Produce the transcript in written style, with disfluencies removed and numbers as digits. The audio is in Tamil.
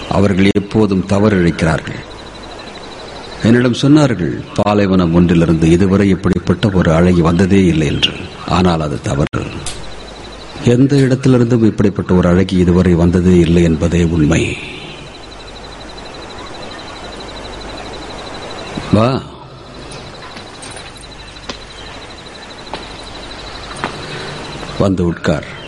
அவர்கள் எப்போதும் தவறிழைக்கிறார்கள். என்னிடம் சொன்னார்கள், பாலைவனம் ஒன்றிலிருந்து இதுவரை இப்படிப்பட்ட ஒரு அழகி வந்ததே இல்லை என்று. ஆனால் அது தவறு. எந்த இடத்திலிருந்தும் இப்படிப்பட்ட ஒரு அழகி இதுவரை வந்ததே இல்லை என்பதே உண்மை. வா, வந்து உட்கார்.